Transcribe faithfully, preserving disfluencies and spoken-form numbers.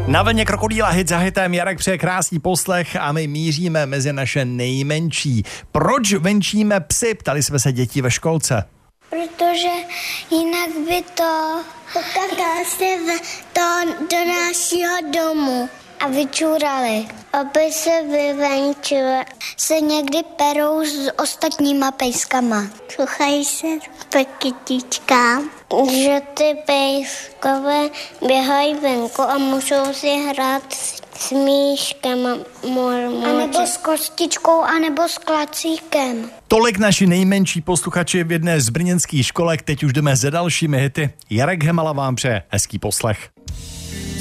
Na vlně Krokodýla hit za hitem Jarek přeje krásný poslech a my míříme mezi naše nejmenší. Proč venčíme psy? Ptali jsme se děti ve školce. Protože jinak by to pokakali se to do našeho domu a vyčurali. Aby se vyvenčili, se někdy perou s ostatníma pejskama. Sluchají se kytičkám, že ty pejskové běhají venku a můžou si hrát s míškem a nebo s kostičkou, anebo s klacíkem. Tolik naši nejmenší posluchači v jedné z brněnských školek, teď už jdeme za dalšími hity. Jarek Hemala vám přeje hezký poslech.